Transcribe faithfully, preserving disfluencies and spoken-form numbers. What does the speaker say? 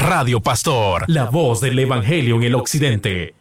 Radio Pastor, la voz del Evangelio en el Occidente.